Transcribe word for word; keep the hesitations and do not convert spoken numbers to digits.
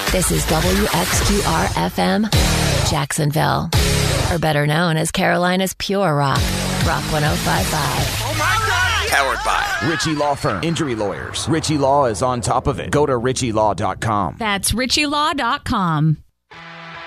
This is W X Q R F M, Jacksonville. Or better known as Carolina's Pure Rock. Rock one oh five point five. Oh my God! Powered by Ritchie Law Firm. Injury lawyers. Ritchie Law is on top of it. Go to ritchie law dot com. That's ritchie law dot com.